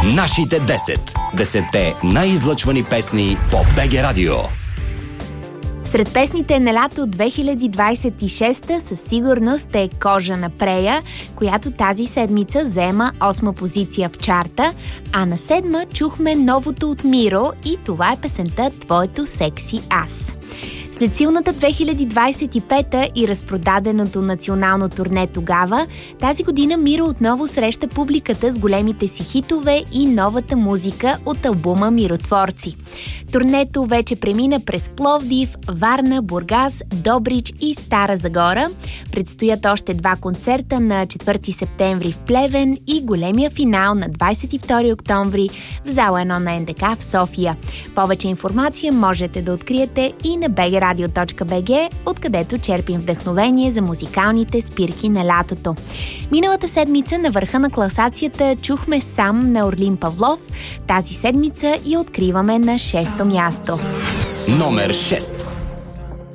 Нашите 10. 10-те най-излъчвани песни по БГ Радио. Сред песните на лято 2026 със сигурност е Кожа на Прея, която тази седмица заема 8-ма позиция в чарта, а на 7-ма чухме новото от Миро и това е песента Твоето секси аз. След силната 2025 и разпродаденото национално турне тогава, тази година Миро отново среща публиката с големите си хитове и новата музика от албума Миротворци. Турнето вече премина през Пловдив, Варна, Бургас, Добрич и Стара Загора. Предстоят още 2 концерта на 4 септември в Плевен и големия финал на 22 октомври в зала 1 на НДК в София. Повече информация можете да откриете и на bgradio.bg, откъдето черпим вдъхновение за музикалните спирки на лятото. Миналата седмица на върха на класацията чухме Сам на Орлин Павлов. Тази седмица я откриваме на 6-то място. Номер 6.